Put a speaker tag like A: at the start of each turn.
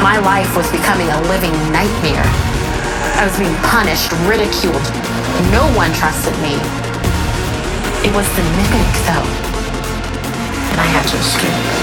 A: My life was becoming a living nightmare. I was being punished, ridiculed. No one trusted me. It was the Nippic, though. And I had to escape.